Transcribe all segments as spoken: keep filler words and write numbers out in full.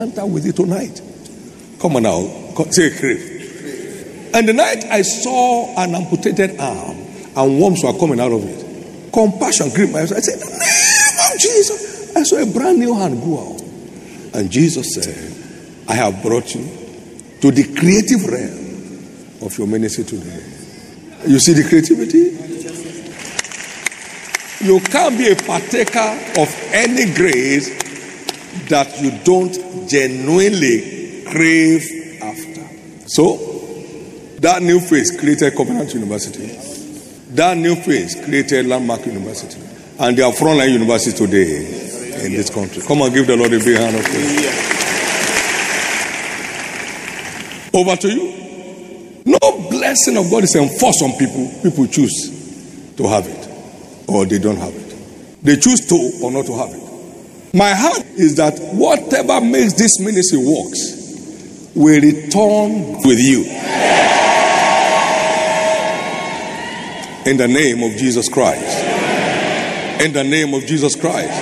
enter with you tonight. Come on now. Say crave. And the night I saw an amputated arm and worms were coming out of it. Compassion gripped my eyes. I said, in the name of Jesus. I saw a brand new hand go out. And Jesus said, I have brought you to the creative realm of your ministry today. You see the creativity? You can't be a partaker of any grace that you don't genuinely crave after. So, that new phase created Covenant University. That new phase created Landmark University. And they are frontline university today in this country. Come on, give the Lord a big hand of praise. Over to you. No blessing of God is enforced on people. People choose to have it or they don't have it. They choose to or not to have it. My heart is that whatever makes this ministry works will return with you. In the name of Jesus Christ. In the name of Jesus Christ.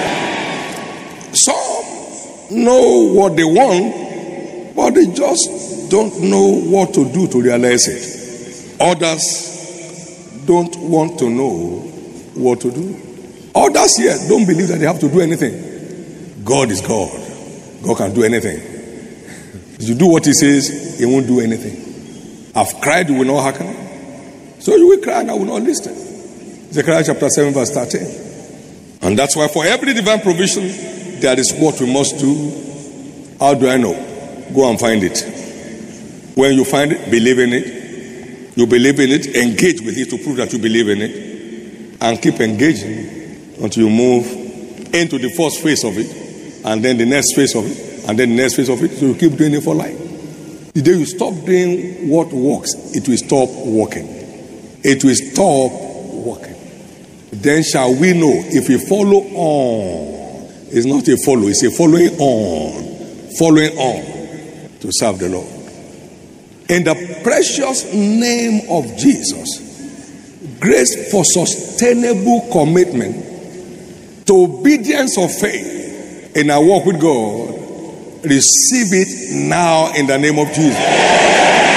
Some know what they want, but they just don't know what to do to realize it. Others don't want to know what to do. Others here don't believe that they have to do anything. God is God. God can do anything. If you do what he says, he won't do anything. I've cried, you will not hearken. So you will cry and I will not listen. Zechariah chapter seven verse thirteen. And that's why for every divine provision, there is what we must do. How do I know? Go and find it. When you find it, believe in it. You believe in it, engage with it to prove that you believe in it. And keep engaging until you move into the first phase of it. And then the next phase of it. And then the next phase of it. So you keep doing it for life. The day you stop doing what works, it will stop working. It will stop working. Then shall we know if we follow on. It's not a follow, it's a following on. Following on to serve the Lord. In the precious name of Jesus, grace for sustainable commitment to obedience of faith in our walk with God, receive it now in the name of Jesus.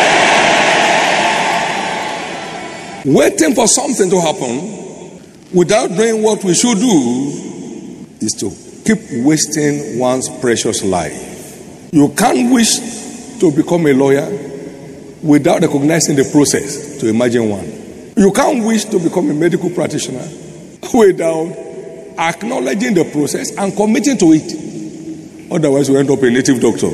Waiting for something to happen without doing what we should do is to keep wasting one's precious life. You can't wish to become a lawyer without recognizing the process to imagine one. You can't wish to become a medical practitioner without acknowledging the process and committing to it. Otherwise, you end up a native doctor.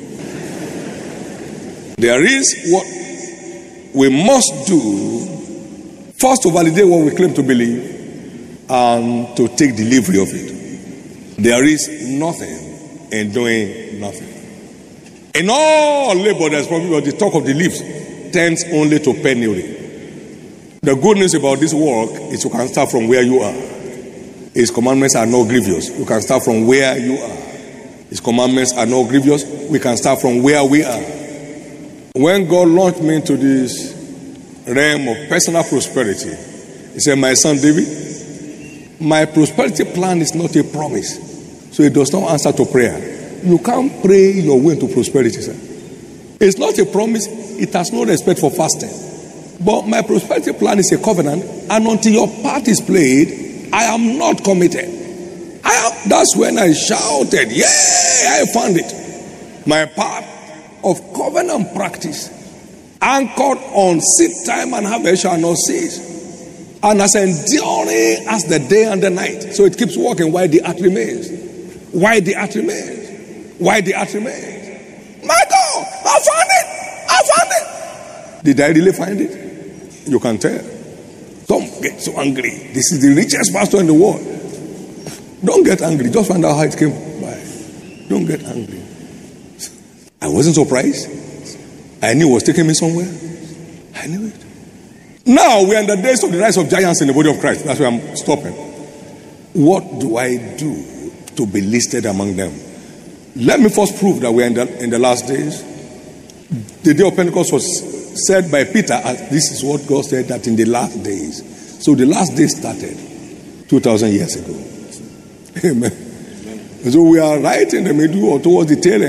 There is what we must do. First, to validate what we claim to believe and to take delivery of it. There is nothing in doing nothing. In all labor, there's probably what the talk of the lips tends only to penury. The good news about this work is you can start from where you are. His commandments are not grievous. You can start from where you are. His commandments are not grievous. We can start from where we are. When God launched me into this realm of personal prosperity, he said, my son David, my prosperity plan is not a promise, so it does not answer to prayer. You can't pray your way into prosperity, sir. It's not a promise. It has no respect for fasting. But my prosperity plan is a covenant, and until your part is played, I am not committed. I am, that's when I shouted, yay, I found it. My part of covenant practice, anchored on seed time and harvest shall not cease, and as enduring as the day and the night. So it keeps working while the earth remains. While the earth remains. While the earth remains. My God, I found it. I found it. Did I really find it? You can tell. Don't get so angry. This is the richest pastor in the world. Don't get angry. Just find out how it came by. Don't get angry. I wasn't surprised. I knew it was taking me somewhere. I knew it. Now we are in the days of the rise of giants in the body of Christ. That's where I'm stopping. What do I do to be listed among them? Let me first prove that we are in the, in the last days. The day of Pentecost was said by Peter, as this is what God said, that in the last days. So the last days started two thousand years ago. Amen. So we are right in the middle or towards the tail end.